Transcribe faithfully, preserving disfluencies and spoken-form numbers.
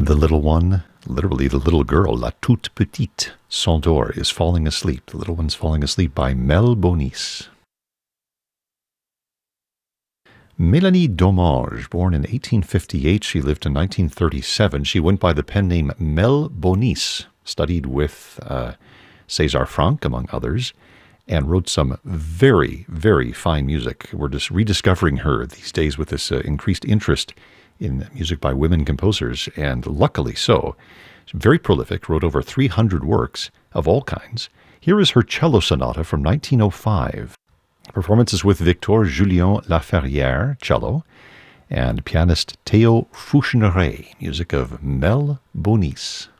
The little one, literally the little girl, La toute petite, s'endort, is falling asleep. The little one's falling asleep by Mel Bonis. Mélanie Domange, born in eighteen fifty-eight, she lived in nineteen thirty-seven. She went by the pen name Mel Bonis, studied with uh, César Franck, among others, and wrote some very, very fine music. We're just rediscovering her these days with this uh, increased interest in music by women composers, and luckily so. She's very prolific, wrote over three hundred works of all kinds. Here is her cello sonata from nineteen oh five. Performances with Victor Julien Laferrière, cello, and pianist Théo Fouchenray, music of Mel Bonis.